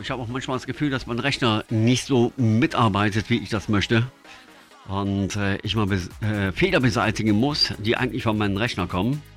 Ich habe auch manchmal das Gefühl, dass mein Rechner nicht so mitarbeitet, wie ich das möchte. Und ich mal Fehler beseitigen muss, die eigentlich von meinem Rechner kommen.